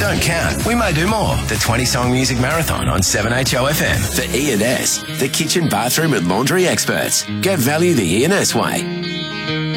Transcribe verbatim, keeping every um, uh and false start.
Don't count. We may do more. The twenty song music marathon on seven H O F M. The E and S, the kitchen, bathroom and laundry experts. Get value the E and S way.